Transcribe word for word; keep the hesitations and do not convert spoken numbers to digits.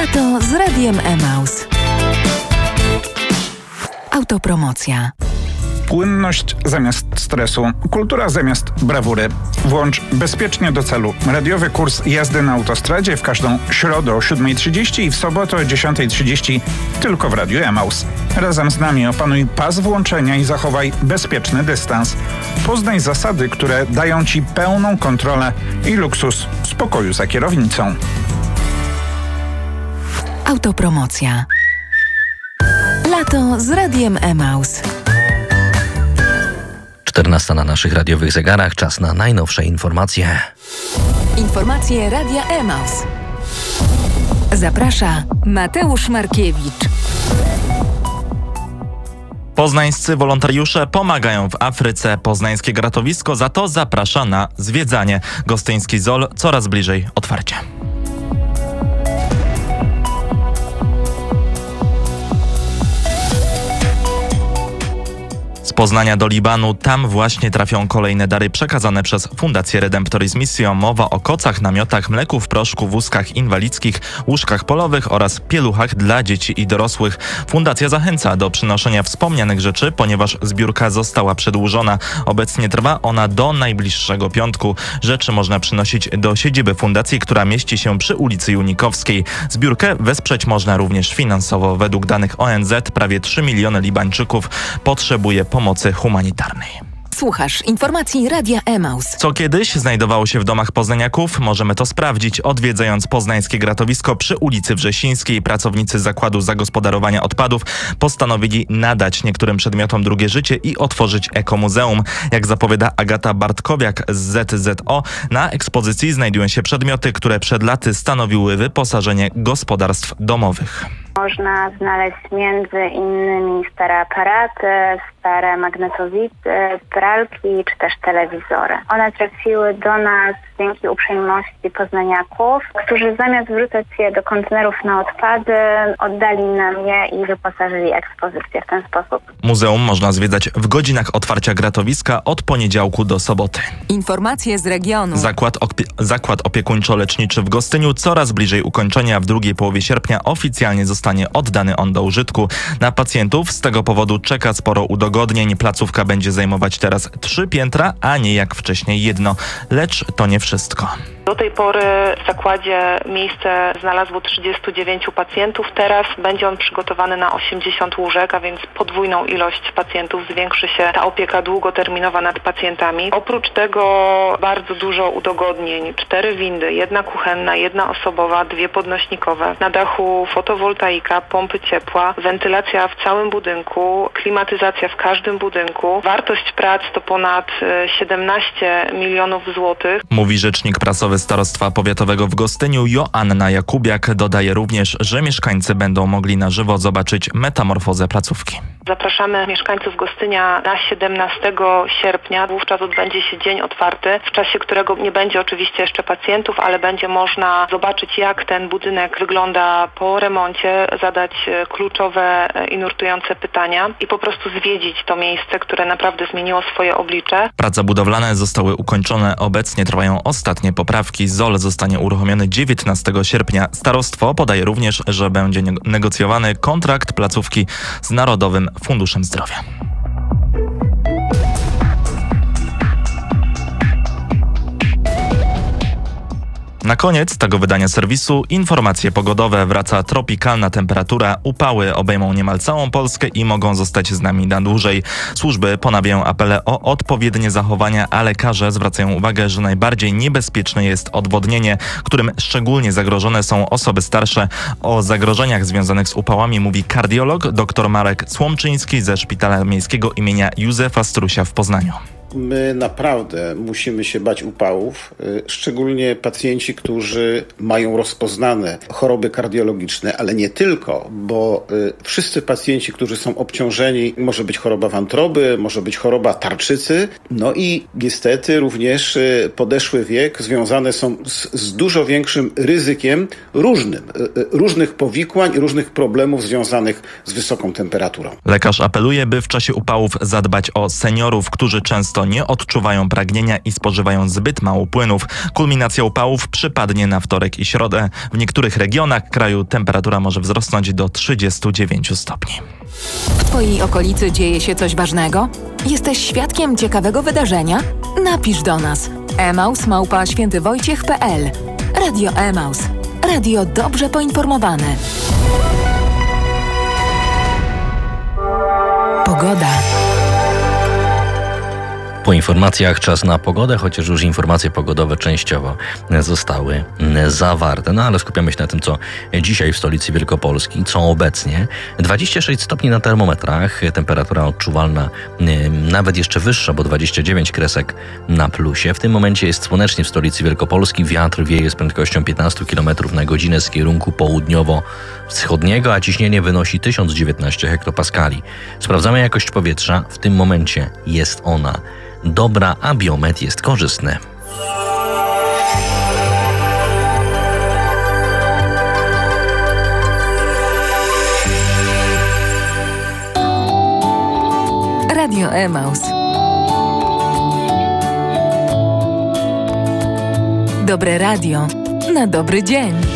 Lato z Radiem Emaus. Autopromocja. Płynność zamiast stresu, kultura zamiast brawury. Włącz bezpiecznie do celu radiowy kurs jazdy na autostradzie w każdą środę o siódma trzydzieści i w sobotę o dziesiąta trzydzieści tylko w Radiu Emaus. Razem z nami opanuj pas włączenia i zachowaj bezpieczny dystans. Poznaj zasady, które dają Ci pełną kontrolę i luksus spokoju za kierownicą. Autopromocja. Lato z Radiem Emaus. czternasta na naszych radiowych zegarach. Czas na najnowsze informacje. Informacje Radia Emaus. Zaprasza Mateusz Markiewicz. Poznańscy wolontariusze pomagają w Afryce. Poznańskie Gratowisko za to zaprasza na zwiedzanie. Gostyński Zool coraz bliżej otwarcia. Z Poznania do Libanu, tam właśnie trafią kolejne dary przekazane przez Fundację Redemptoris Missio. Mowa o kocach, namiotach, mleku w proszku, wózkach inwalidzkich, łóżkach polowych oraz pieluchach dla dzieci i dorosłych. Fundacja zachęca do przynoszenia wspomnianych rzeczy, ponieważ zbiórka została przedłużona. Obecnie trwa ona do najbliższego piątku. Rzeczy można przynosić do siedziby fundacji, która mieści się przy ulicy Junikowskiej. Zbiórkę wesprzeć można również finansowo. Według danych O N Z prawie trzy miliony Libańczyków potrzebuje pomocy humanitarnej. Słuchasz informacji Radia Emaus. Co kiedyś znajdowało się w domach poznaniaków, możemy to sprawdzić. Odwiedzając poznańskie Gratowisko przy ulicy Wrzesińskiej, pracownicy Zakładu Zagospodarowania Odpadów postanowili nadać niektórym przedmiotom drugie życie i otworzyć ekomuzeum. Jak zapowiada Agata Bartkowiak z Z Z O, na ekspozycji znajdują się przedmioty, które przed laty stanowiły wyposażenie gospodarstw domowych. Można znaleźć między innymi stare aparaty, stare magnetowidy, pralki czy też telewizory. One trafiły do nas dzięki uprzejmości poznaniaków, którzy zamiast wrzucać je do kontenerów na odpady, oddali nam je i wyposażyli ekspozycję w ten sposób. Muzeum można zwiedzać w godzinach otwarcia Gratowiska od poniedziałku do soboty. Informacje z regionu. Zakład, opie- Zakład opiekuńczo-leczniczy w Gostyniu coraz bliżej ukończenia. W drugiej połowie sierpnia oficjalnie zostanie oddany on do użytku. Na pacjentów z tego powodu czeka sporo udogodnień. Placówka będzie zajmować teraz trzy piętra, a nie jak wcześniej jedno. Lecz to nie wszystko. Do tej pory w zakładzie miejsce znalazło trzydziestu dziewięciu pacjentów. Teraz będzie on przygotowany na osiemdziesiąt łóżek, a więc podwójną ilość pacjentów. Zwiększy się ta opieka długoterminowa nad pacjentami. Oprócz tego bardzo dużo udogodnień. Cztery windy, jedna kuchenna, jedna osobowa, dwie podnośnikowe. Na dachu fotowoltaika, pompy ciepła, wentylacja w całym budynku, klimatyzacja w każdym budynku. Wartość prac to ponad siedemnaście milionów złotych. Mówi rzecznik prasowy Starostwa Powiatowego w Gostyniu Joanna Jakubiak. Dodaje również, że mieszkańcy będą mogli na żywo zobaczyć metamorfozę placówki. Zapraszamy mieszkańców Gostynia na siedemnastego sierpnia. Wówczas odbędzie się dzień otwarty, w czasie którego nie będzie oczywiście jeszcze pacjentów, ale będzie można zobaczyć, jak ten budynek wygląda po remoncie, zadać kluczowe i nurtujące pytania i po prostu zwiedzić to miejsce, które naprawdę zmieniło swoje oblicze. Prace budowlane zostały ukończone. Obecnie trwają ostatnie poprawki. Zool zostanie uruchomiony dziewiętnastego sierpnia. Starostwo podaje również, że będzie negocjowany kontrakt placówki z Narodowym Funduszem Zdrowia. Na koniec tego wydania serwisu informacje pogodowe. Wraca tropikalna temperatura. Upały obejmą niemal całą Polskę i mogą zostać z nami na dłużej. Służby ponawiają apele o odpowiednie zachowania, a lekarze zwracają uwagę, że najbardziej niebezpieczne jest odwodnienie, którym szczególnie zagrożone są osoby starsze. O zagrożeniach związanych z upałami mówi kardiolog dr Marek Słomczyński ze Szpitala Miejskiego imienia Józefa Strusia w Poznaniu. My naprawdę musimy się bać upałów, szczególnie pacjenci, którzy mają rozpoznane choroby kardiologiczne, ale nie tylko, bo wszyscy pacjenci, którzy są obciążeni, może być choroba wątroby, może być choroba tarczycy, no i niestety również podeszły wiek związane są z, z dużo większym ryzykiem różnym, różnych powikłań i różnych problemów związanych z wysoką temperaturą. Lekarz apeluje, by w czasie upałów zadbać o seniorów, którzy często często nie odczuwają pragnienia i spożywają zbyt mało płynów. Kulminacja upałów przypadnie na wtorek i środę. W niektórych regionach kraju temperatura może wzrosnąć do trzydziestu dziewięciu stopni. W Twojej okolicy dzieje się coś ważnego? Jesteś świadkiem ciekawego wydarzenia? Napisz do nas. emaus małpa świętywojciech kropka pe el. Radio Emaus. Radio dobrze poinformowane. Pogoda. Po informacjach czas na pogodę, chociaż już informacje pogodowe częściowo zostały zawarte. No ale skupiamy się na tym, co dzisiaj w stolicy Wielkopolski, co obecnie. dwadzieścia sześć stopni na termometrach, temperatura odczuwalna nawet jeszcze wyższa, bo dwadzieścia dziewięć kresek na plusie. W tym momencie jest słonecznie w stolicy Wielkopolski, wiatr wieje z prędkością piętnaście kilometrów na godzinę z kierunku południowo-wschodniego, a ciśnienie wynosi tysiąc dziewiętnaście hektopaskali. Sprawdzamy jakość powietrza, w tym momencie jest ona dobra, a biometr jest korzystny. Radio Emaus. Dobre radio na dobry dzień.